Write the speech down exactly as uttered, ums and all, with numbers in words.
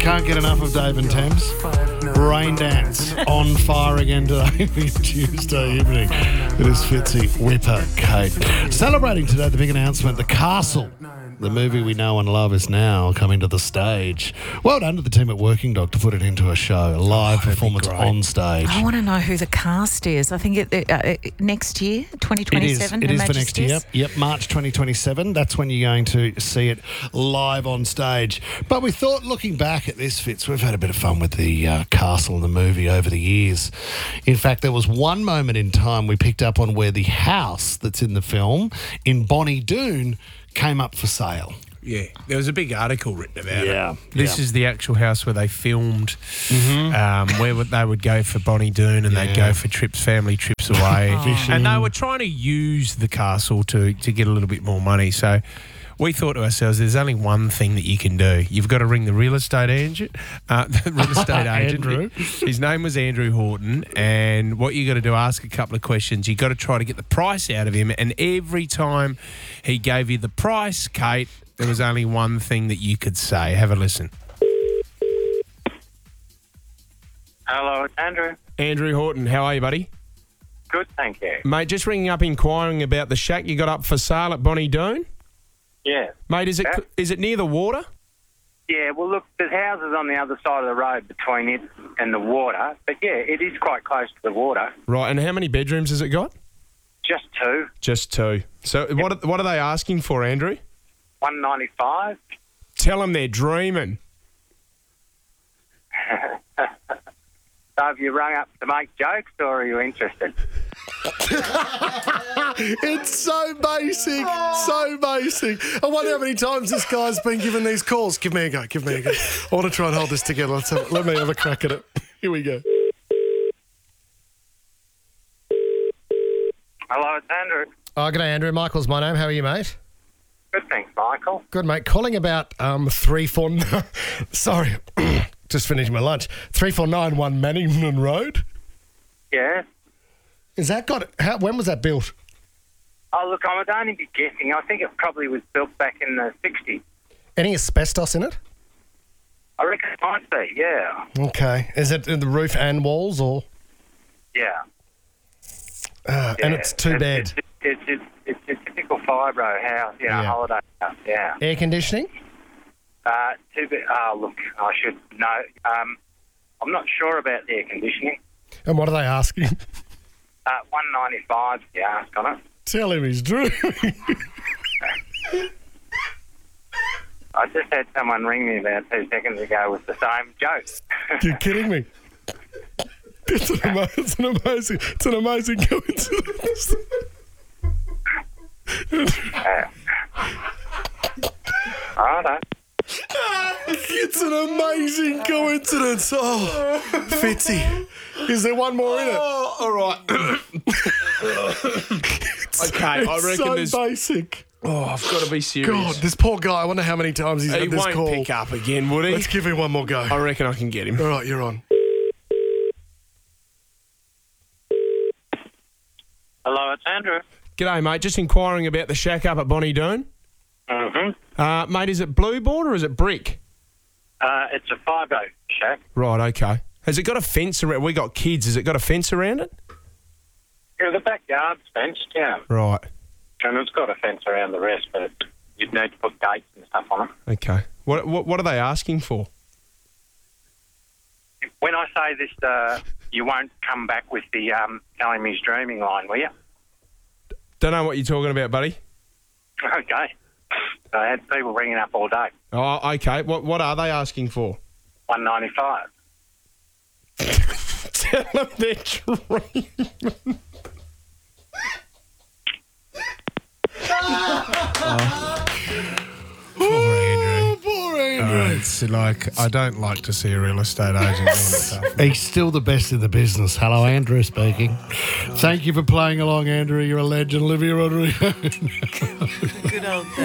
Can't get enough of Dave and Thames. Rain Dance on fire again today, Tuesday evening. It is Fitzy, Whipper, Kate. Celebrating today the big announcement, The Castle. The movie we know and love is now coming to the stage. Well done to the team at Working Dog to put it into a show, a live oh, performance on stage. I want to know who the cast is. I think it, uh, next year, twenty twenty-seven. It is, it is for next year. Yep, March twenty twenty-seven. That's when you're going to see it live on stage. But we thought, looking back at this, Fitz, we've had a bit of fun with the uh, Castle and the movie over the years. In fact, there was one moment in time we picked up on where the house that's in the film in Bonnie Doon came up for sale. Yeah, there was a big article written about yeah, it. This yeah. is the actual house where they filmed, mm-hmm. um, where would, they would go for Bonnie Doon and yeah. they'd go for trips, family trips away. Oh. And they were trying to use the castle to, to get a little bit more money. So we thought to ourselves, there's only one thing that you can do. You've got to ring the real estate agent. Uh, the real estate agent. Andrew. His name was Andrew Horton. And what you got to do, ask a couple of questions. You got to try to get the price out of him. And every time he gave you the price, Kate, there was only one thing that you could say. Have a listen. Hello, it's Andrew. Andrew Horton, how are you, buddy? Good, thank you. Mate, just ringing up inquiring about the shack you got up for sale at Bonnie Doon. Yeah. Mate, is it yeah. is it near the water? Yeah, well, look, there's houses on the other side of the road between it and the water. But, yeah, it is quite close to the water. Right, and how many bedrooms has it got? Just two. Just two. So yep. what, are, what are they asking for, Andrew? one ninety-five. Tell them they're dreaming. So have you rung up to make jokes or are you interested? It's so basic, so basic. I wonder how many times this guy's been given these calls. Give me a go, give me a go. I want to try and hold this together. Let's have, let me have a crack at it. Here we go. Hello, it's Andrew. Oh, g'day, Andrew. Michael's my name. How are you, mate? Good, thanks, Michael. Good, mate. Calling about um three four nine. Sorry, just finished my lunch. Three four nine one Mannington Road. Yeah. Is that got? How? When was that built? Oh, look, I would only be guessing. I think it probably was built back in the sixties. Any asbestos in it? I reckon it might be. Yeah. Okay. Is it in the roof and walls or? Yeah. Uh, yeah. And it's two it's, bed. It's, it's, it's, it's, it's a typical fibro house, you know, Yeah. holiday house. Yeah. Air conditioning? Uh, two bed. Oh, look, I should know. Um, I'm not sure about the air conditioning. And what are they asking? Uh, one ninety-five. The ask on it. Tell him he's dreaming. I just had someone ring me about two seconds ago with the same joke. You're kidding me. It's an, ama- it's an amazing, it's an amazing coincidence. uh, I don't know. It's an amazing coincidence. Oh, Fitzy. Is there one more in it? Oh, all right. Okay, I reckon so there's... basic. Oh, I've got to be serious. God, this poor guy, I wonder how many times he's he had this won't call. pick up again, would he? Let's give him one more go. I reckon I can get him. All right, you're on. Hello, it's Andrew. G'day, mate. Just inquiring about the shack up at Bonnie Doon. Mm-hmm. Uh, mate, is it blue board or is it brick? Uh, it's a fibro shack. Right, okay. Has it got a fence around? We got kids. Has it got a fence around it? Yeah, the backyard's fenced, yeah. Right. And it's got a fence around the rest, but you'd need to put gates and stuff on it. Okay. What what, what are they asking for? When I say this, uh, you won't come back with the um, telling me he's dreaming line, will you? Don't know what you're talking about, buddy. Okay. I had people ringing up all day. Oh, okay. What what are they asking for? one ninety-five. Tell them they're dreaming. oh. Poor Andrew. Poor Andrew. Uh, it's like, I don't like to see a real estate agent doing stuff. He's still the best in the business. Hello, Andrew speaking. Thank you for playing along, Andrew. You're a legend. Olivia Rodrigo. Good old